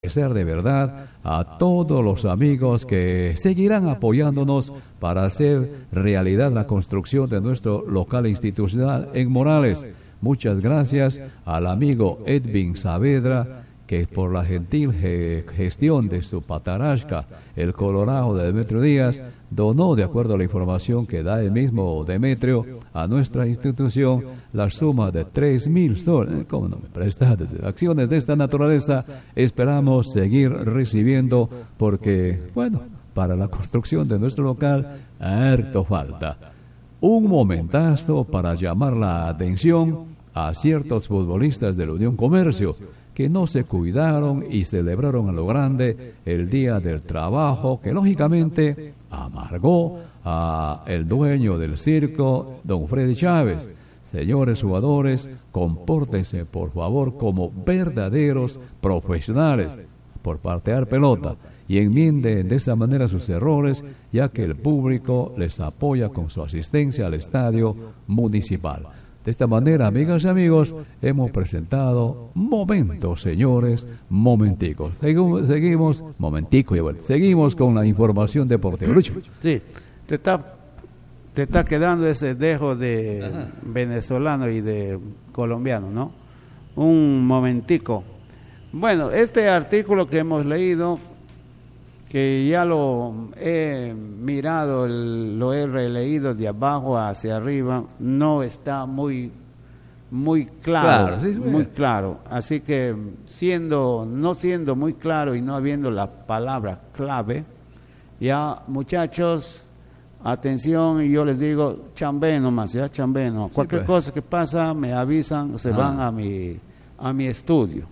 Agradecer de verdad a todos los amigos que seguirán apoyándonos para hacer realidad la construcción de nuestro local institucional en Morales. Muchas gracias al amigo Edwin Saavedra, que por la gentil gestión de su patarasca, el Colorado de Demetrio Díaz, donó, de acuerdo a la información que da el mismo Demetrio, a nuestra institución la suma de 3,000 soles. ¿Cómo no me prestas? Acciones de esta naturaleza esperamos seguir recibiendo porque, bueno, para la construcción de nuestro local, harto falta. Un momentazo para llamar la atención a ciertos futbolistas de la Unión Comercio que no se cuidaron y celebraron a lo grande el Día del Trabajo, que lógicamente amargó a el dueño del circo, don Freddy Chávez. Señores jugadores, compórtense por favor como verdaderos profesionales por patear pelota y enmienden de esa manera sus errores, ya que el público les apoya con su asistencia al estadio municipal. De esta manera, amigas y amigos, hemos presentado Momentos, señores, momenticos. Seguimos, momentico, y bueno, seguimos con la información deportiva. Lucho. Sí, te está quedando ese dejo de venezolano y de colombiano, ¿no? Un momentico. Bueno, este artículo que hemos leído, que ya lo he mirado, lo he releído de abajo hacia arriba, no está muy claro, sí, muy claro. Así que no siendo muy claro y no habiendo la palabra clave, ya muchachos, atención, y yo les digo, chambén nomás, ya chambén, no. Cualquier cosa que pasa, me avisan, se van a mi estudio,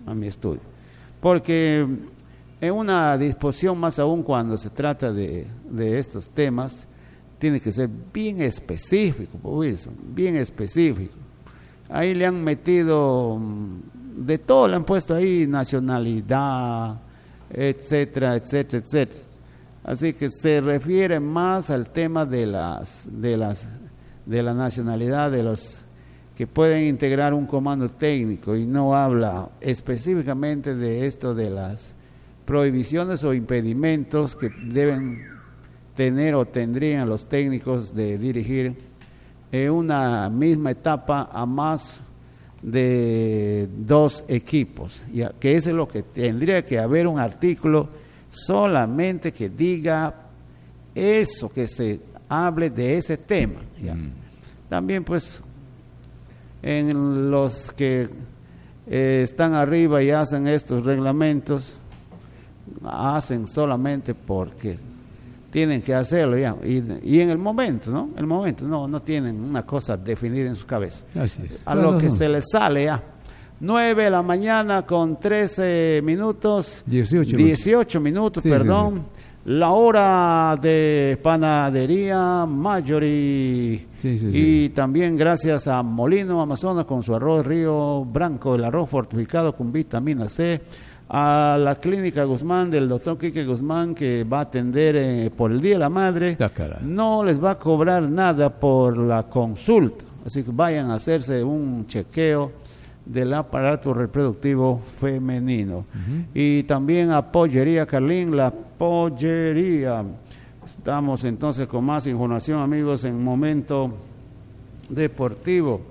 porque en una disposición, más aún cuando se trata de estos temas, tiene que ser bien específico, Wilson, bien específico. Ahí le han metido de todo, le han puesto ahí nacionalidad, etcétera, etcétera, etcétera. Así que se refiere más al tema de la nacionalidad de los que pueden integrar un comando técnico, y no habla específicamente de esto de las prohibiciones o impedimentos que deben tener o tendrían los técnicos de dirigir en una misma etapa a más de 2 equipos, ya que eso es lo que tendría que haber, un artículo solamente que diga eso, que se hable de ese tema, ¿ya? También pues en los que están arriba y hacen estos reglamentos, hacen solamente porque tienen que hacerlo ya, y en el momento, no tienen una cosa definida en su cabeza. Así es. A lo que se les sale ya. 9 de la mañana con 13 minutos, 18 minutos, sí, perdón. Sí. La hora de Panadería Marjorie, y también gracias a Molino Amazonas con su arroz Río Branco, el arroz fortificado con vitamina C, a la Clínica Guzmán del doctor Quique Guzmán, que va a atender por el Día de la Madre. No les va a cobrar nada por la consulta, así que vayan a hacerse un chequeo del aparato reproductivo femenino. Y también a Pollería Carlín, la pollería. Estamos entonces con más información, amigos, en Momento Deportivo.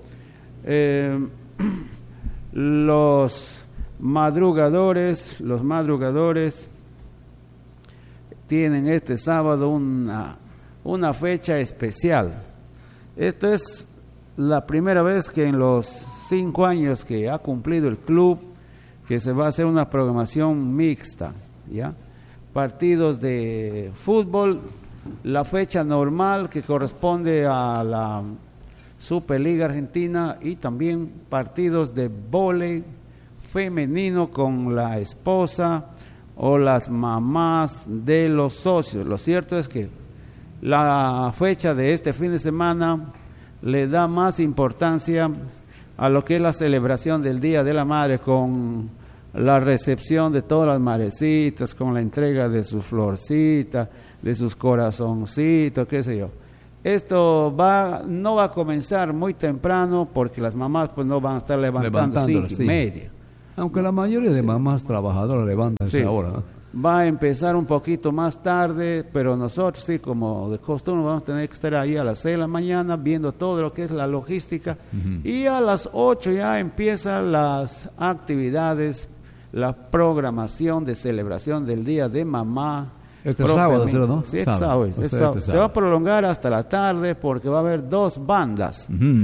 Los madrugadores tienen este sábado una fecha especial. Esto es la primera vez que en los 5 años que ha cumplido el club, que se va a hacer una programación mixta, ¿ya? Partidos de fútbol, la fecha normal que corresponde a la Superliga Argentina, y también partidos de vóley femenino con la esposa o las mamás de los socios. Lo cierto es que la fecha de este fin de semana le da más importancia a lo que es la celebración del Día de la Madre, con la recepción de todas las madrecitas, con la entrega de sus florcitas, de sus corazoncitos, qué sé yo. Esto no va a comenzar muy temprano, porque las mamás pues no van a estar levantando 5:30. Aunque la mayoría de mamás trabajadoras levantan Sí. esa hora, ¿no? Va a empezar un poquito más tarde, pero nosotros sí, como de costumbre, vamos a tener que estar ahí a las 6 de la mañana viendo todo lo que es la logística. Y a las 8 ya empiezan las actividades, la programación de celebración del Día de Mamá. Este sábado, ¿no? Sí, Sábado. es O sea, sábado. este Se va a sábado. prolongar hasta la tarde porque va a haber dos bandas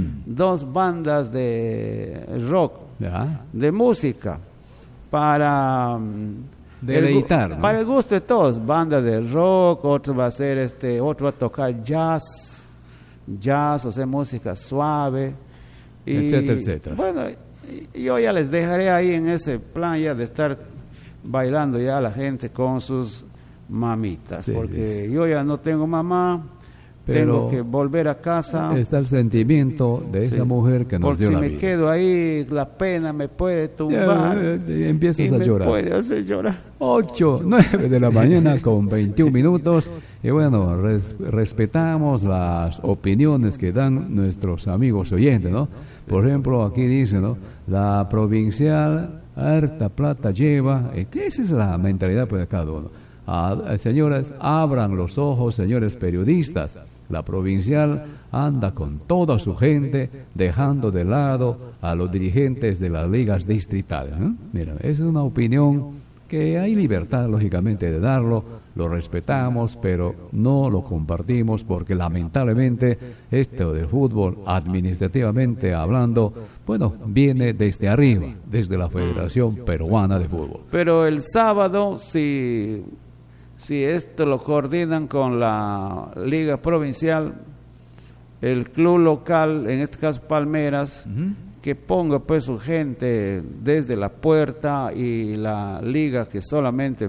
de rock, Ya. de música, para Deleitar, ¿no? para el gusto de todos. Banda de rock, otro va a ser otro va a tocar jazz, o sea, música suave, Etcétera, etcétera. Bueno, yo ya les dejaré ahí en ese plan ya de estar bailando ya a la gente con sus mamitas, Sí, porque yo ya no tengo mamá, Pero tengo que volver a casa. Está el sentimiento de esa mujer que nos Porque dio si la me vida. quedo ahí, la pena me puede tumbar Empiezas y a me llorar. puede hacer llorar. 8, 9 de la mañana con 21 minutos. Y bueno, respetamos las opiniones que dan nuestros amigos oyentes, ¿no? Por ejemplo, aquí dice, ¿no? La provincial harta plata lleva. Esa es la mentalidad pues, de cada uno. Señores, abran los ojos, señores periodistas. La provincial anda con toda su gente, dejando de lado a los dirigentes de las ligas distritales, ¿no? Mira, esa es una opinión que hay libertad, lógicamente, de darlo, lo respetamos, pero no lo compartimos porque lamentablemente esto del fútbol, administrativamente hablando, bueno, viene desde arriba, desde la Federación Peruana de Fútbol. Pero el sábado, si esto lo coordinan con la liga provincial, el club local, en este caso Palmeras, que ponga pues su gente desde la puerta y la liga que solamente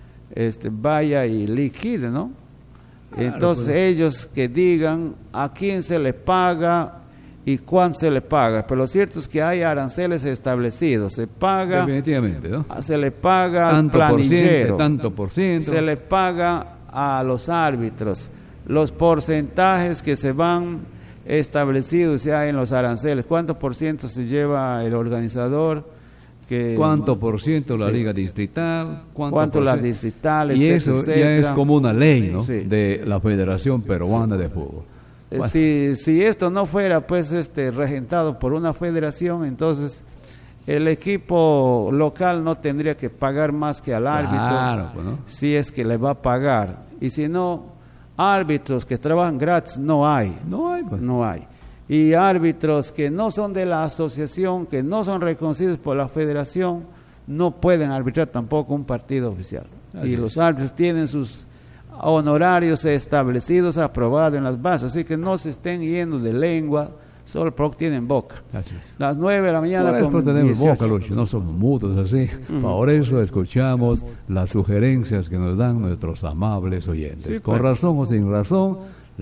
vaya y liquide, ¿no? Claro, Entonces pues. ellos que digan a quién se le paga y cuánto se le paga. Pero lo cierto es que hay aranceles establecidos. Se paga, Definitivamente, ¿no? se le paga al Tanto por ciento, planillero, tanto por ciento. se le paga a los árbitros, los porcentajes que se van establecidos ya en los aranceles. ¿Cuánto por ciento se lleva el organizador? ¿Cuánto por ciento la Sí. liga distrital? ¿Cuánto por las ciento? distritales? Y eso ya es como una ley, ¿no? Sí. De la Federación Peruana de Fútbol. Bueno. Si esto no fuera pues regentado por una federación, entonces el equipo local no tendría que pagar más que al árbitro, Claro, pues, ¿no? si es que le va a pagar. Y si no, árbitros que trabajan gratis no hay. No hay, pues. No hay. Y árbitros que no son de la asociación, que no son reconocidos por la federación, no pueden arbitrar tampoco un partido oficial. Así y es. los árbitros tienen sus honorarios establecidos, aprobados en las bases, así que no se estén yendo de lengua, solo porque tienen boca. Así es. Las 9 de la mañana Por eso con tenemos 18. boca, Lucho, no somos mudos así. Por eso escuchamos las sugerencias que nos dan nuestros amables oyentes. Sí, Con pues. razón o sin razón,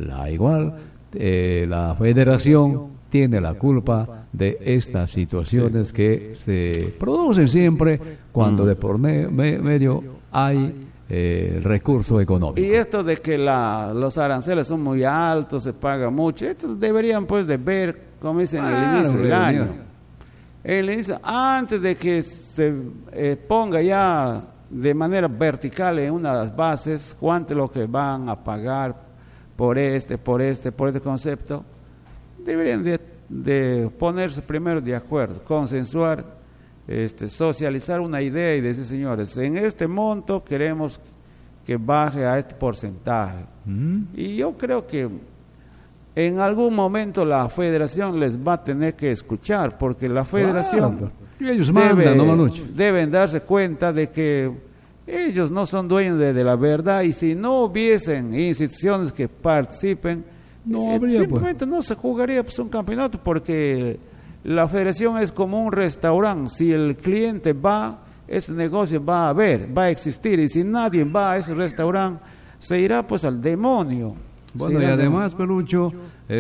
la federación tiene la culpa de estas situaciones que se producen siempre cuando de por medio hay recurso económico. Y esto de que los aranceles son muy altos, se paga mucho, esto deberían pues de ver, como dicen, el Claro, inicio del deberían. año. El inicio, antes de que se ponga ya de manera vertical en una de las bases, cuánto es lo que van a pagar por este concepto, deberían de ponerse primero de acuerdo, consensuar, socializar una idea y decir, señores, en este monto queremos que baje a este porcentaje. Y yo creo que en algún momento la federación les va a tener que escuchar, porque la federación Claro, ellos mandan, no Manucho. deben darse cuenta de que ellos no son dueños de la verdad, y si no hubiesen instituciones que participen, No habría, simplemente no se jugaría pues un campeonato, porque la federación es como un restaurante. Si el cliente va, ese negocio va a existir, y si nadie va a ese restaurante, se irá pues al demonio. Bueno, y además, Pelucho,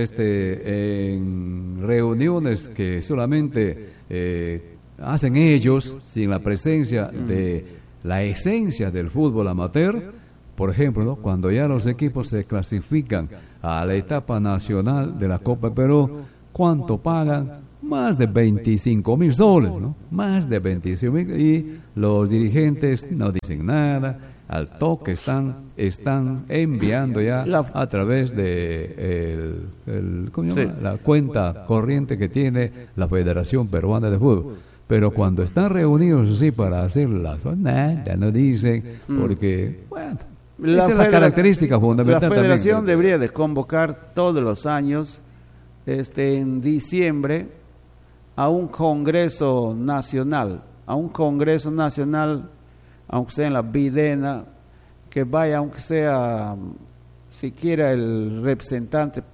en reuniones que solamente hacen ellos, sin la presencia de la esencia del fútbol amateur, por ejemplo, ¿no? Cuando ya los equipos se clasifican a la etapa nacional de la Copa Perú, ¿cuánto pagan? más de 25.000 soles, ¿no? Más de 25.000, y los dirigentes no dicen nada, al toque están enviando ya a través de ¿cómo se llama? La cuenta corriente que tiene la Federación Peruana de Fútbol. Pero cuando están reunidos así para hacer las nada, no dicen, porque, bueno, esa es la característica fundamental. La Federación también debería de convocar todos los años, en diciembre, a un Congreso Nacional, aunque sea en la Videna, que vaya, aunque sea siquiera el representante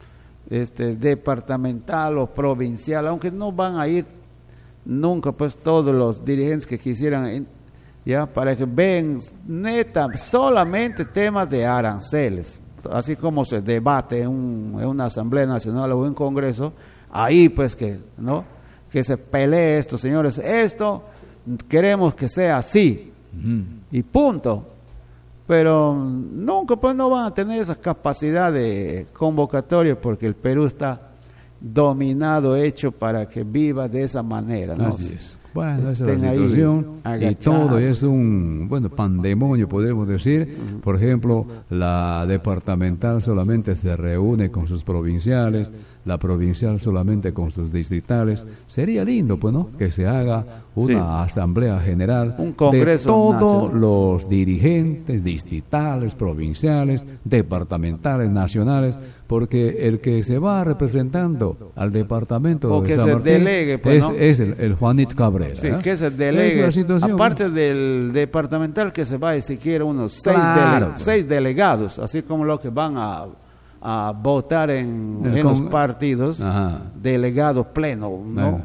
departamental o provincial, aunque no van a ir nunca pues todos los dirigentes que quisieran, ya, para que vean solamente temas de aranceles, así como se debate en una Asamblea Nacional o en un Congreso, ahí pues que se pelee esto, señores, esto queremos que sea así, y punto. Pero nunca pues no van a tener esa capacidad de convocatoria, porque el Perú está dominado, hecho para que viva de esa manera, ¿no? Así es. Bueno, esa es la situación, y todo es un pandemonio, podemos decir. Por ejemplo, la departamental solamente se reúne con sus provinciales, la provincial solamente con sus distritales. Sería lindo, pues, ¿no?, que se haga una asamblea general, un congreso de todos nacional, los dirigentes distritales, provinciales, departamentales, nacionales, porque el que se va representando al departamento de San Martín delegue, pues, es el Juanito Cabrera. Sí, que se delegue, aparte del departamental, que se vaya siquiera unos 6 delegados, así como los que van a votar en los partidos, delegados plenos, ¿no?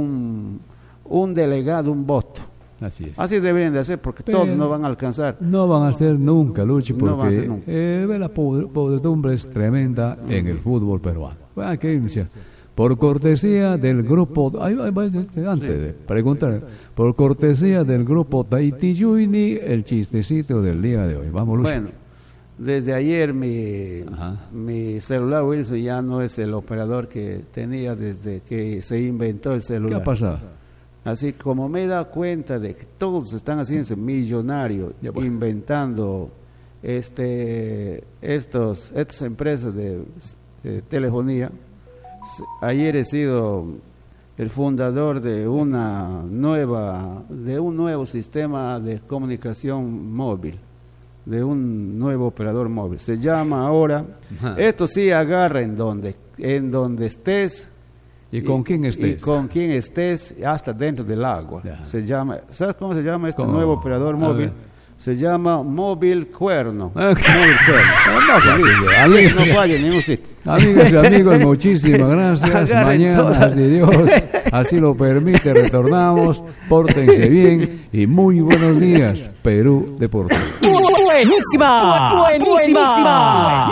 Un delegado, un voto. Así es. Así deberían de hacer, porque todos no van a alcanzar. No van a hacer nunca, Luchi, porque la podredumbre es tremenda en el fútbol peruano. Bueno, ¿qué inicia? Por cortesía del grupo, antes de preguntar, por cortesía del grupo Tahiti Yuyni, el chistecito del día de hoy. Vamos, Luchi. Bueno, desde ayer mi celular, Wilson, ya no es el operador que tenía desde que se inventó el celular. ¿Qué ha pasado? Así como me he dado cuenta de que todos están haciéndose millonarios, inventando estas empresas de telefonía. Ayer he sido el fundador de un nuevo sistema de comunicación móvil, de un nuevo operador móvil. Se llama ahora, esto sí agarra en donde estés. ¿Y con quién estés? Y con quién estés, hasta dentro del agua. Ya. Se llama, ¿sabes cómo se llama este nuevo operador móvil? Se llama Móvil Cuerno. Móvil Cuerno. No vaya en ningún sitio. Amigas y amigos, muchísimas gracias. Mañana, si Dios así lo permite, retornamos. Pórtense bien y muy buenos días, Perú Deportivo. Buenísima.